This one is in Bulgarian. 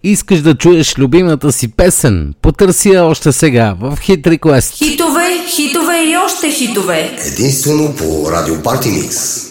Искаш да чуеш любимата си песен? Потърси я още сега в Hit Request. Хитове, хитове и още хитове. Единствено по Радио Парти Микс.